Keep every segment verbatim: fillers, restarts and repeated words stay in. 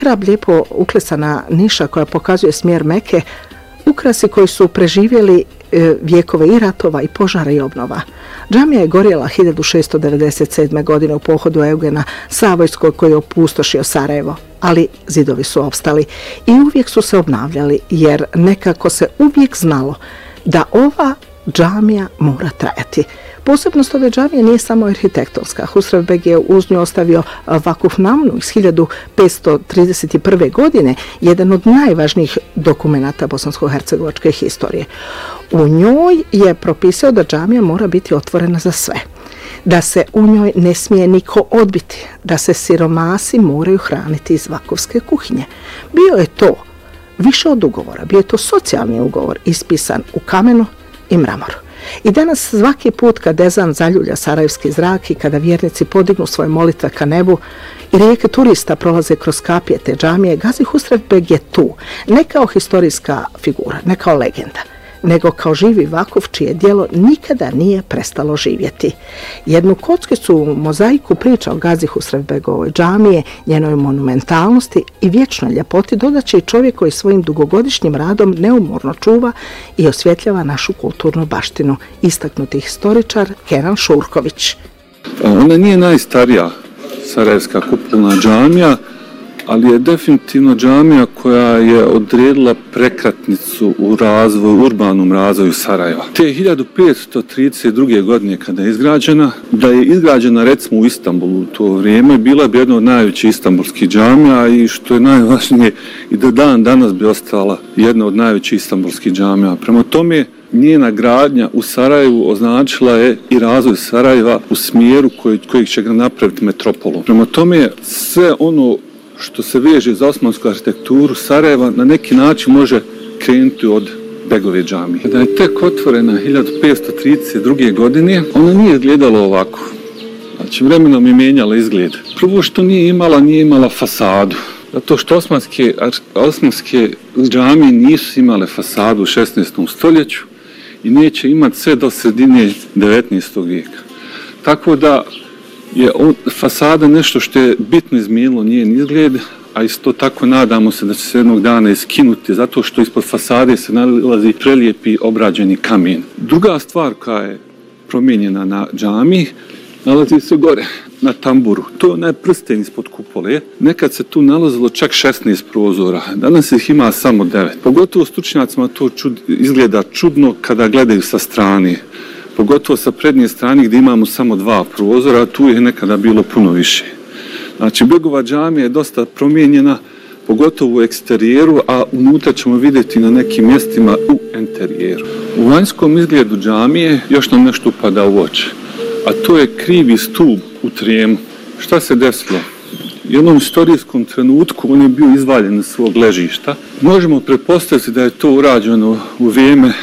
Mihrab lijepo uklesana niša koja pokazuje smjer Meke, ukrasi koji su preživjeli e, vjekove i ratova i požara i obnova. Džamija je gorjela hiljadu šesto devedeset sedme. godine u pohodu Eugena Savojskog koji je opustošio Sarajevo, ali zidovi su opstali i uvijek su se obnavljali jer nekako se uvijek znalo da ova džamija mora trajati. Posebnost ove džamije nije samo arhitektonska. Husrev beg je uz nju ostavio Vakufnamnu iz hiljadu petsto trideset prve. godine, jedan od najvažnijih dokumenata bosansko-hercegovačke historije. U njoj je propisao da džamija mora biti otvorena za sve, da se u njoj ne smije niko odbiti, da se siromasi moraju hraniti iz vakufske kuhinje. Bio je to više od ugovora, bio je to socijalni ugovor ispisan u kamenu i mramoru. I danas svaki put kad ezan zaljulja sarajevski zrak i kada vjernici podignu svoje molitve ka nebu i rijeke turista prolaze kroz kapije te džamije, Gazi Husrev beg je tu, ne kao historijska figura, ne kao legenda, nego kao živi vakuf čije djelo nikada nije prestalo živjeti. Jednu kockicu u mozaiku priča o Gazi Husrev begovoj džamije, njenoj monumentalnosti i vječnoj ljepoti dodaće i čovjek koji svojim dugogodišnjim radom neumorno čuva i osvjetljava našu kulturnu baštinu, istaknuti historičar Kenan Šurković. Ona nije najstarija sarajevska kupolna džamija, ali je definitivno džamija koja je odredila prekretnicu u razvoju, urbanom razvoju Sarajeva. Te hiljadu petsto trideset druge. godine kada je izgrađena, da je izgrađena recimo u Istanbulu u to vrijeme, bila bi jedna od najvećih istanbulskih džamija i što je najvažnije i da dan danas bi ostala jedna od najvećih istanbulskih džamija. Prema tome, njena gradnja u Sarajevu označila je i razvoj Sarajeva u smjeru koji, kojeg će ga napraviti metropolu. Prema tome, sve ono što se veže za osmansku arhitekturu Sarajeva na neki način može krenuti od begove džamije. Kada je tek otvorena hiljadu petsto trideset druge. godine, ona nije izgledala ovako. Znači, vremenom je mijenjala izgled. Prvo što nije imala, nije imala fasadu. Zato što osmanske, osmanske džamije nisu imale fasadu u šesnaestom. stoljeću i neće imati sve do sredine devetnaestog. vijeka. Tako da je fasada nešto što je bitno izmijenilo njen izgled, a isto tako nadamo se da će se jednog dana iskinuti, zato što ispod fasade se nalazi prelijepi obrađeni kamen. Druga stvar koja je promijenjena na džamiji nalazi se gore, na tamburu. To je onaj prsten ispod kupole. Nekad se tu nalazilo čak šesnaest prozora, danas ih ima samo devet. Pogotovo stručnjacima to čud, izgleda čudno kada gledaju sa strane. Pogotovo sa prednje strane gdje imamo samo dva prozora, a tu je nekada bilo puno više. Znači, begova džamija je dosta promijenjena, pogotovo u eksterijeru, a unutra ćemo vidjeti na nekim mjestima u interijeru. U vanjskom izgledu džamije još nam nešto upada u oči, a to je krivi stup u trijemu. Šta se desilo? U jednom istorijskom trenutku on je bio izvaljen iz svog ležišta. Možemo pretpostaviti da je to urađeno u vrijeme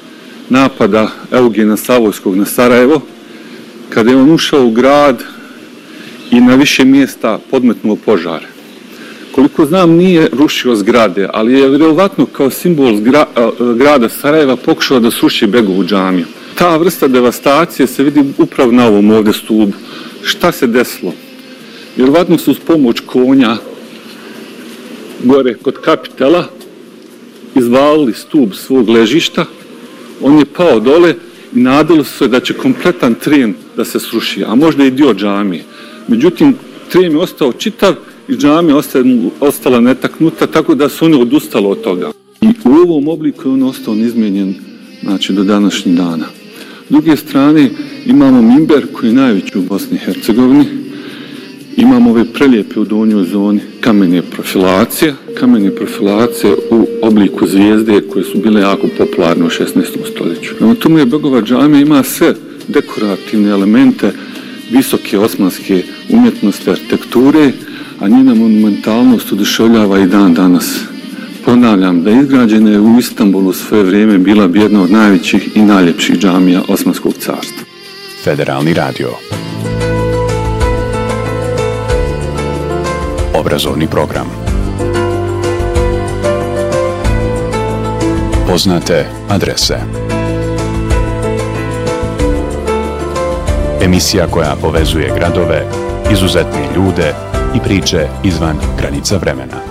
napada Eugena Savojskog na Sarajevo, kada je on ušao u grad i na više mjesta podmetnuo požar. Koliko znam, nije rušio zgrade, ali je vjerovatno kao simbol zgra, grada Sarajeva pokušao da sruši begovu džamiju. Ta vrsta devastacije se vidi upravo na ovom ovdje stubu. Šta se desilo? Vjerovatno su uz pomoć konja gore kod kapitela izvalili stup svog ležišta. On je pao dole i nadalo se da će kompletan tren da se sruši, a možda i dio džamije. Međutim, tren je ostao čitav i džamija ostala netaknuta, tako da su oni odustali od toga. I u ovom obliku je on ostao neizmijenjen, znači, do današnjih dana. S druge strane, imamo mimber koji je najveći u Bosni i Hercegovini. Imamo ove prelijepe u donjoj zoni kamene profilacije, kamene profilacije u obliku zvijezde koje su bile jako popularne u šesnaestom. stoljeću. Na tome je begova džamija ima sve dekorativne elemente visoke osmanske umjetnosti, arhitekture, a njena monumentalnost oduševljava i dan danas. Ponavljam da izgrađena je u Istanbulu svoje vrijeme bila bi jedna od najvećih i najljepših džamija Osmanskog carstva. Federalni radio. Obrazovni program. Poznate adrese. Emisija koja povezuje gradove, izuzetne ljude i priče izvan granica vremena.